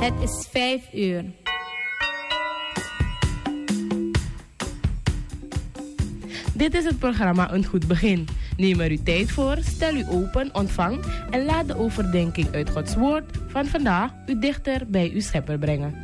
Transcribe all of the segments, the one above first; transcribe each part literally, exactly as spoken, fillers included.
Het is vijf uur. Dit is het programma Een Goed Begin. Neem er uw tijd voor, stel u open, ontvang en laat de overdenking uit Gods Woord van vandaag u dichter bij uw Schepper brengen.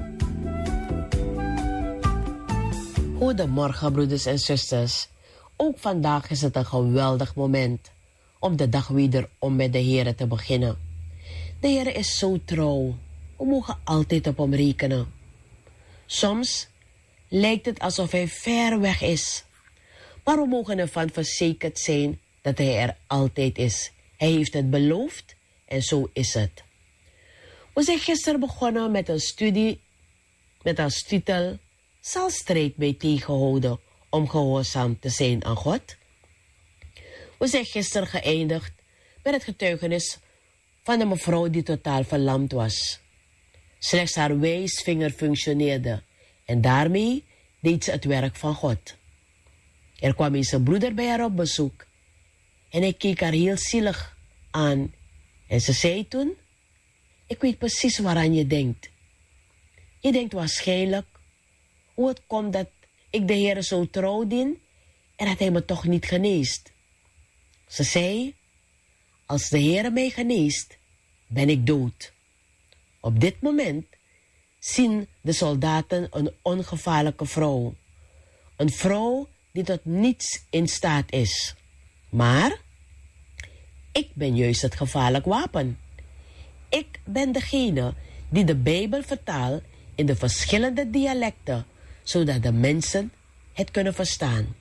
Goedemorgen, broeders en zusters. Ook vandaag is het een geweldig moment om de dag wederom met de Heer te beginnen. De Heer is zo trouw. We mogen altijd op hem rekenen. Soms lijkt het alsof hij ver weg is. Maar we mogen ervan verzekerd zijn dat hij er altijd is. Hij heeft het beloofd en zo is het. We zijn gisteren begonnen met een studie met als titel: zal strijd mij tegenhouden om gehoorzaam te zijn aan God? We zijn gisteren geëindigd met het getuigenis van een mevrouw die totaal verlamd was. Slechts haar wijsvinger functioneerde en daarmee deed ze het werk van God. Er kwam eens een broeder bij haar op bezoek en hij keek haar heel zielig aan en ze zei toen: ik weet precies waaraan je denkt. Je denkt waarschijnlijk hoe het komt dat ik de Heer zo trouw dien en dat hij me toch niet geneest. Ze zei: als de Heer mij geneest, ben ik dood. Op dit moment zien de soldaten een ongevaarlijke vrouw. Een vrouw die tot niets in staat is. Maar ik ben juist het gevaarlijk wapen. Ik ben degene die de Bijbel vertaalt in de verschillende dialecten, zodat de mensen het kunnen verstaan.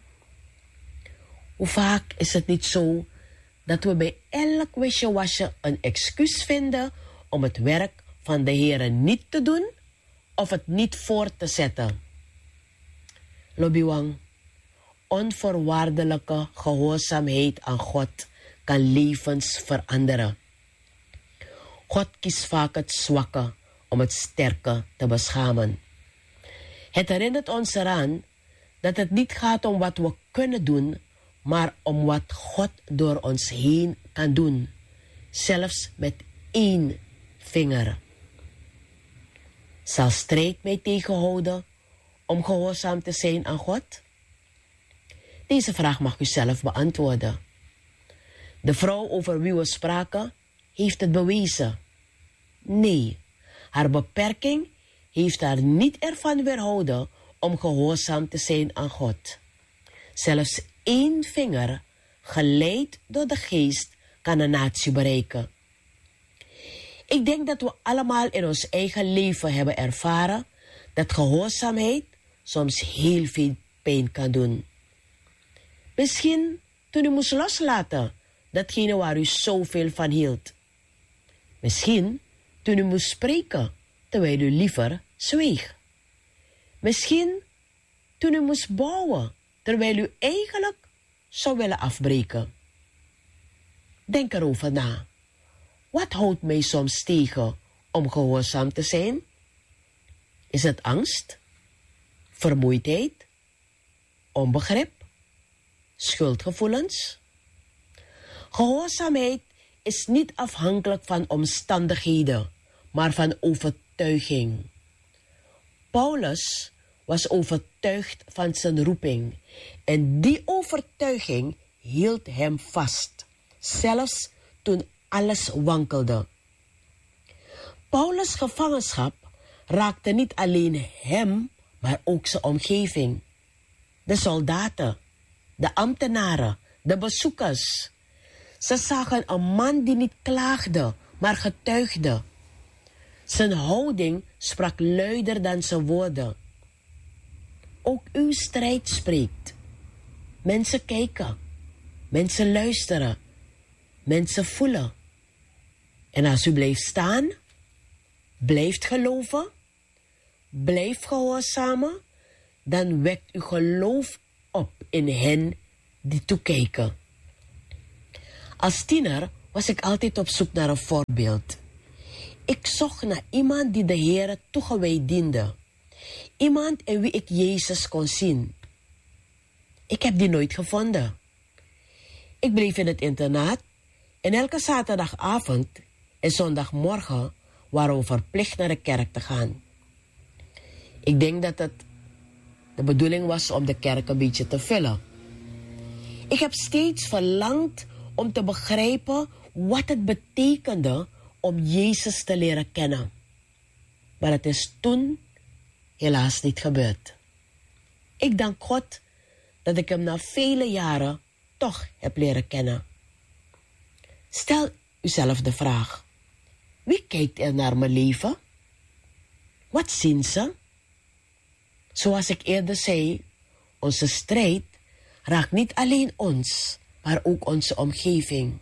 Hoe vaak is het niet zo dat we bij elk wisje-wasje een excuus vinden om het werk van de Heer niet te doen of het niet voort te zetten? Lobiwang, onvoorwaardelijke gehoorzaamheid aan God kan levens veranderen. God kiest vaak het zwakke om het sterke te beschamen. Het herinnert ons eraan dat het niet gaat om wat we kunnen doen, maar om wat God door ons heen kan doen, zelfs met één vinger. Zal strijd mij tegenhouden om gehoorzaam te zijn aan God? Deze vraag mag u zelf beantwoorden. De vrouw over wie we spraken heeft het bewezen. Nee, haar beperking heeft haar niet ervan weerhouden om gehoorzaam te zijn aan God. Zelfs één vinger, geleid door de geest, kan een natie bereiken. Ik denk dat we allemaal in ons eigen leven hebben ervaren dat gehoorzaamheid soms heel veel pijn kan doen. Misschien toen u moest loslaten datgene waar u zoveel van hield. Misschien toen u moest spreken terwijl u liever zweeg. Misschien toen u moest bouwen terwijl u eigenlijk zou willen afbreken. Denk erover na. Wat houdt mij soms tegen om gehoorzaam te zijn? Is het angst? Vermoeidheid? Onbegrip? Schuldgevoelens? Gehoorzaamheid is niet afhankelijk van omstandigheden, maar van overtuiging. Paulus was overtuigd van zijn roeping en die overtuiging hield hem vast, zelfs toen alles wankelde. Paulus' gevangenschap raakte niet alleen hem, maar ook zijn omgeving. De soldaten, de ambtenaren, de bezoekers. Ze zagen een man die niet klaagde, maar getuigde. Zijn houding sprak luider dan zijn woorden. Ook uw strijd spreekt. Mensen kijken. Mensen luisteren. Mensen voelen. En als u blijft staan, blijft geloven, blijft gehoorzamen, dan wekt uw geloof op in hen die toekijken. Als tiener was ik altijd op zoek naar een voorbeeld. Ik zocht naar iemand die de Heer toegewijd diende. Iemand in wie ik Jezus kon zien. Ik heb die nooit gevonden. Ik bleef in het internaat en elke zaterdagavond en zondagmorgen waren we verplicht naar de kerk te gaan. Ik denk dat het de bedoeling was om de kerk een beetje te vullen. Ik heb steeds verlangd om te begrijpen wat het betekende om Jezus te leren kennen. Maar het is toen helaas niet gebeurd. Ik dank God dat ik hem na vele jaren toch heb leren kennen. Stel uzelf de vraag: wie kijkt er naar mijn leven? Wat zien ze? Zoals ik eerder zei, onze strijd raakt niet alleen ons, maar ook onze omgeving.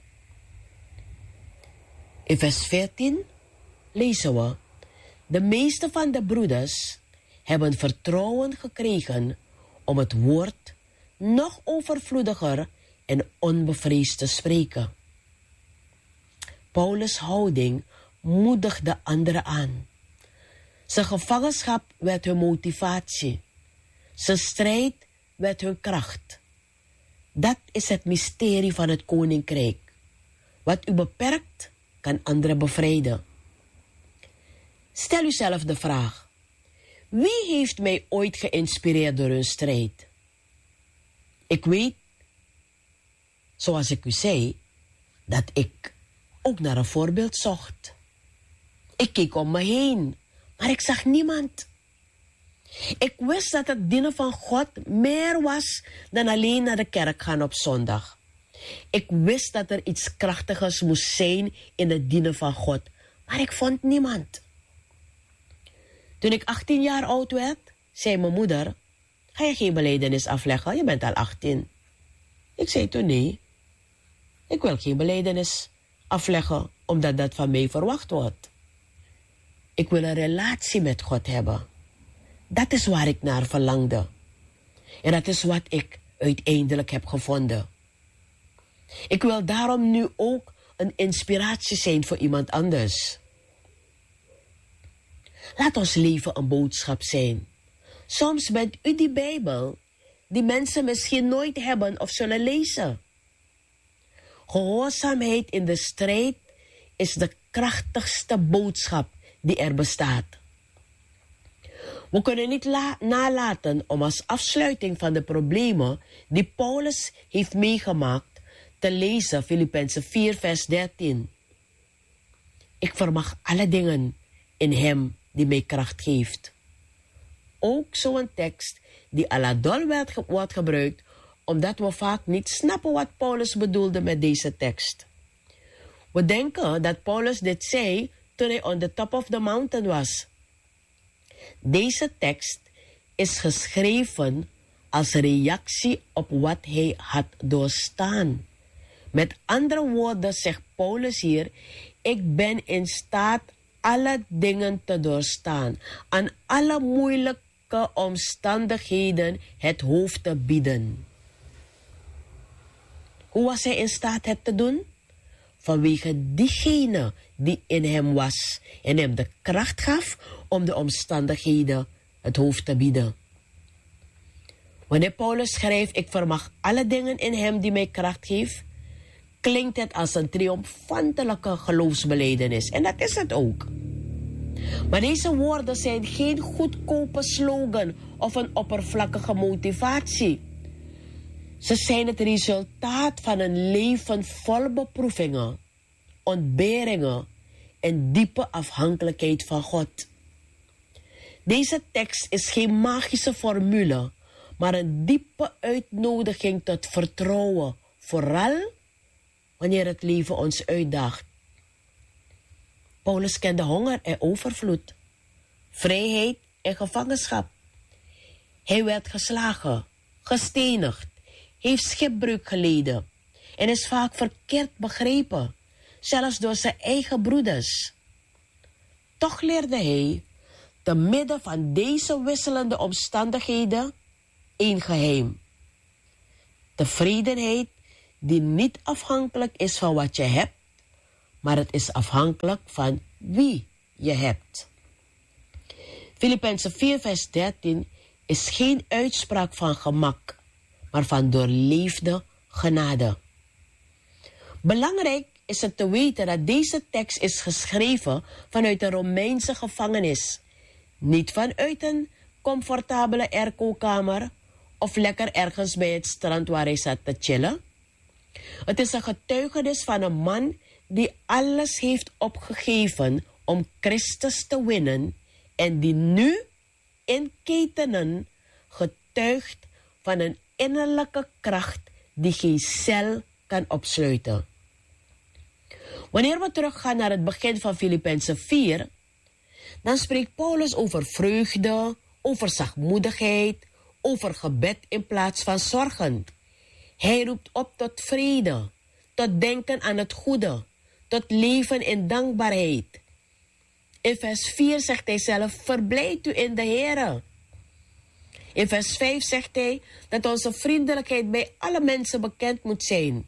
In vers veertien lezen we: de meeste van de broeders hebben vertrouwen gekregen om het woord nog overvloediger en onbevreesd te spreken. Paulus' houding moedigde anderen aan. Zijn gevangenschap werd hun motivatie. Zijn strijd werd hun kracht. Dat is het mysterie van het koninkrijk. Wat u beperkt, kan anderen bevrijden. Stel uzelf de vraag: wie heeft mij ooit geïnspireerd door hun strijd? Ik weet, zoals ik u zei, dat ik ook naar een voorbeeld zocht. Ik keek om me heen, maar ik zag niemand. Ik wist dat het dienen van God meer was dan alleen naar de kerk gaan op zondag. Ik wist dat er iets krachtigers moest zijn in het dienen van God, maar ik vond niemand. Toen ik achttien jaar oud werd, zei mijn moeder: ga je geen belijdenis afleggen? Je bent al achttien. Ik zei toen nee. Ik wil geen belijdenis afleggen, omdat dat van mij verwacht wordt. Ik wil een relatie met God hebben. Dat is waar ik naar verlangde. En dat is wat ik uiteindelijk heb gevonden. Ik wil daarom nu ook een inspiratie zijn voor iemand anders. Laat ons leven een boodschap zijn. Soms bent u die Bijbel die mensen misschien nooit hebben of zullen lezen. Gehoorzaamheid in de strijd is de krachtigste boodschap die er bestaat. We kunnen niet la- nalaten om als afsluiting van de problemen die Paulus heeft meegemaakt te lezen Filippenzen vier vers dertien. Ik vermag alle dingen in hem die mij kracht geeft. Ook zo'n tekst die aladol werd ge- wordt gebruikt, omdat we vaak niet snappen wat Paulus bedoelde met deze tekst. We denken dat Paulus dit zei toen hij on the top of the mountain was. Deze tekst is geschreven als reactie op wat hij had doorstaan. Met andere woorden zegt Paulus hier: ik ben in staat alle dingen te doorstaan, aan alle moeilijke omstandigheden het hoofd te bieden. Hoe was hij in staat het te doen? Vanwege diegene die in hem was en hem de kracht gaf om de omstandigheden het hoofd te bieden. Wanneer Paulus schrijft: ik vermag alle dingen in hem die mij kracht geeft, klinkt het als een triomfantelijke geloofsbelijdenis. En dat is het ook. Maar deze woorden zijn geen goedkope slogan of een oppervlakkige motivatie. Ze zijn het resultaat van een leven vol beproevingen, ontberingen en diepe afhankelijkheid van God. Deze tekst is geen magische formule, maar een diepe uitnodiging tot vertrouwen, vooral wanneer het leven ons uitdaagt. Paulus kende honger en overvloed, vrijheid en gevangenschap. Hij werd geslagen, gestenigd, heeft schipbreuk geleden en is vaak verkeerd begrepen, zelfs door zijn eigen broeders. Toch leerde hij, te midden van deze wisselende omstandigheden, één geheim. Tevredenheid die niet afhankelijk is van wat je hebt, maar het is afhankelijk van wie je hebt. Filippenzen vier vers dertien is geen uitspraak van gemak, maar van doorleefde genade. Belangrijk is het te weten dat deze tekst is geschreven vanuit een Romeinse gevangenis. Niet vanuit een comfortabele airco-kamer of lekker ergens bij het strand waar hij zat te chillen. Het is een getuigenis van een man die alles heeft opgegeven om Christus te winnen en die nu in ketenen getuigt van een innerlijke kracht die geen cel kan opsluiten. Wanneer we teruggaan naar het begin van Filippenzen vier, dan spreekt Paulus over vreugde, over zachtmoedigheid, over gebed in plaats van zorgen. Hij roept op tot vrede, tot denken aan het goede, tot leven in dankbaarheid. In vers vier zegt hij zelf, verblijd u in de Heere. In vers vijf zegt hij dat onze vriendelijkheid bij alle mensen bekend moet zijn.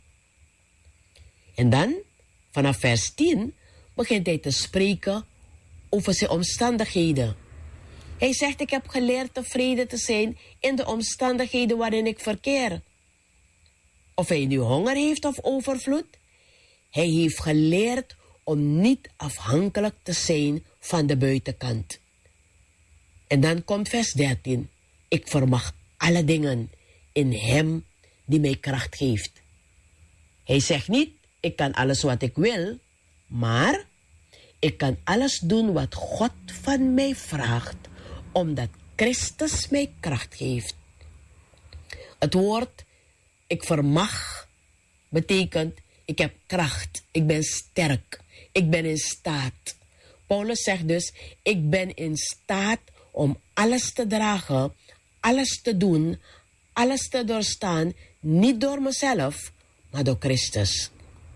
En dan, vanaf vers tien, begint hij te spreken over zijn omstandigheden. Hij zegt, ik heb geleerd tevreden te zijn in de omstandigheden waarin ik verkeer. Of hij nu honger heeft of overvloed, hij heeft geleerd om niet afhankelijk te zijn van de buitenkant. En dan komt vers dertien. Ik vermag alle dingen in hem die mij kracht geeft. Hij zegt niet, ik kan alles wat ik wil, maar ik kan alles doen wat God van mij vraagt, omdat Christus mij kracht geeft. Het woord ik vermag betekent ik heb kracht, ik ben sterk, ik ben in staat. Paulus zegt dus, ik ben in staat om alles te dragen, alles te doen, alles te doorstaan, niet door mezelf, maar door Christus.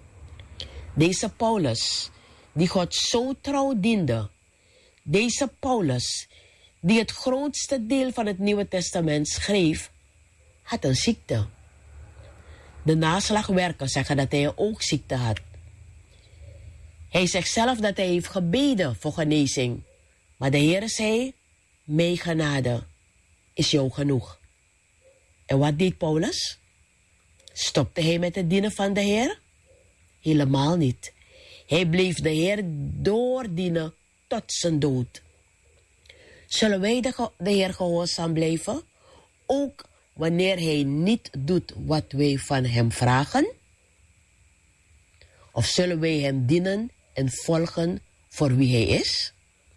Deze Paulus, die God zo trouw diende, deze Paulus, die het grootste deel van het Nieuwe Testament schreef, had een ziekte. De naslagwerkers zeggen dat hij een oogziekte had. Hij zegt zelf dat hij heeft gebeden voor genezing. Maar de Heer zei, mijn genade is jou genoeg. En wat deed Paulus? Stopte hij met het dienen van de Heer? Helemaal niet. Hij bleef de Heer doordienen tot zijn dood. Zullen wij de, de Heer gehoorzaam blijven? Ook wanneer hij niet doet wat wij van hem vragen? Of zullen wij hem dienen en volgen voor wie hij is?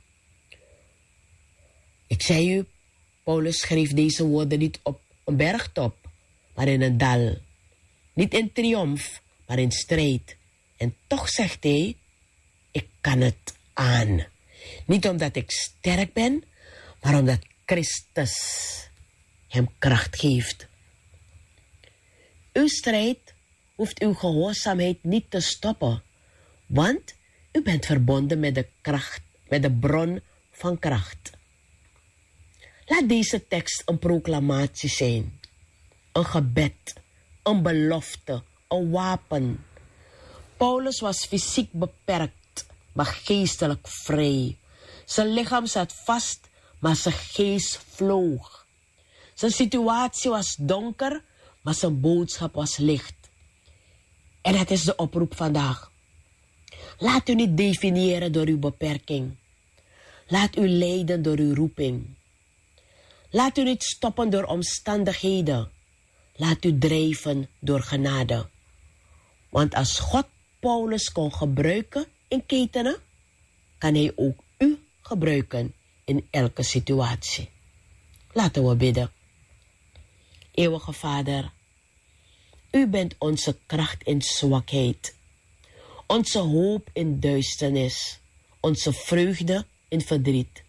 Ik zei u, Paulus schreef deze woorden niet op een bergtop, maar in een dal. Niet in triomf, maar in strijd. En toch zegt hij, ik kan het aan. Niet omdat ik sterk ben, maar omdat Christus hem kracht geeft. Uw strijd hoeft uw gehoorzaamheid niet te stoppen, want u bent verbonden met de kracht, met de bron van kracht. Laat deze tekst een proclamatie zijn, een gebed, een belofte, een wapen. Paulus was fysiek beperkt, maar geestelijk vrij. Zijn lichaam zat vast, maar zijn geest vloog. Zijn situatie was donker, maar zijn boodschap was licht. En het is de oproep vandaag. Laat u niet definiëren door uw beperking. Laat u leiden door uw roeping. Laat u niet stoppen door omstandigheden. Laat u drijven door genade. Want als God Paulus kon gebruiken in ketenen, kan hij ook u gebruiken in elke situatie. Laten we bidden. Eeuwige Vader, u bent onze kracht in zwakheid, onze hoop in duisternis, onze vreugde in verdriet.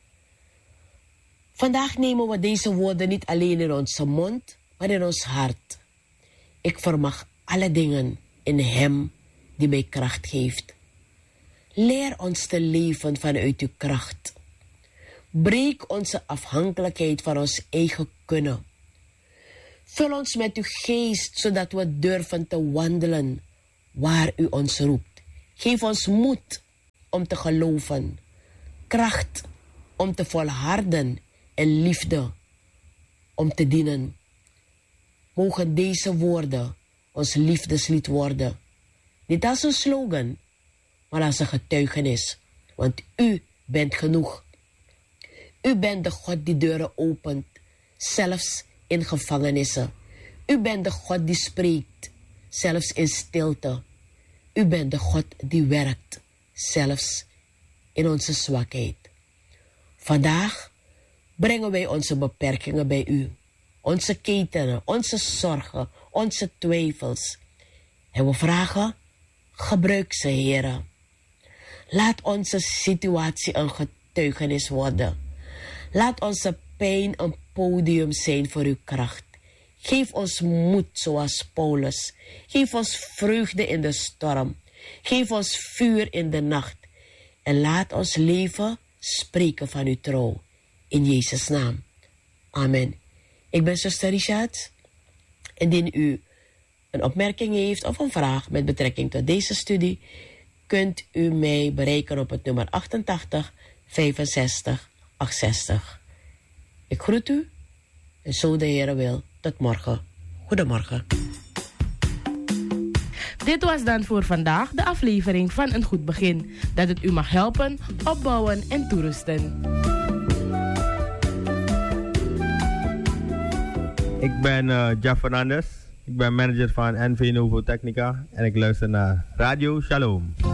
Vandaag nemen we deze woorden niet alleen in onze mond, maar in ons hart. Ik vermag alle dingen in hem die mij kracht geeft. Leer ons te leven vanuit uw kracht. Breek onze afhankelijkheid van ons eigen kunnen. Vul ons met uw geest, zodat we durven te wandelen waar u ons roept. Geef ons moed om te geloven, kracht om te volharden en liefde om te dienen. Mogen deze woorden ons liefdeslied worden, Niet als een slogan, maar als een getuigenis. Want u bent genoeg. U bent de God die deuren opent, zelfs in gevangenissen. U bent de God die spreekt, zelfs in stilte. U bent de God die werkt, zelfs in onze zwakheid. Vandaag brengen wij onze beperkingen bij u. Onze ketenen, onze zorgen, onze twijfels. En we vragen, gebruik ze, Heere. Laat onze situatie een getuigenis worden. Laat onze pijn een podium zijn voor uw kracht. Geef ons moed zoals Paulus. Geef ons vreugde in de storm. Geef ons vuur in de nacht. En laat ons leven spreken van uw trouw. In Jezus' naam. Amen. Ik ben zuster Richard. Indien u een opmerking heeft of een vraag met betrekking tot deze studie, kunt u mij bereiken op het nummer achtentachtig vijfenzestig achtzestig. Ik groet u en zo de Heere wil. Tot morgen. Goedemorgen. Dit was dan voor vandaag de aflevering van Een Goed Begin. Dat het u mag helpen, opbouwen en toerusten. Ik ben uh, Jeff Fernandez. Ik ben manager van N V Novo Technica en ik luister naar Radio Shalom.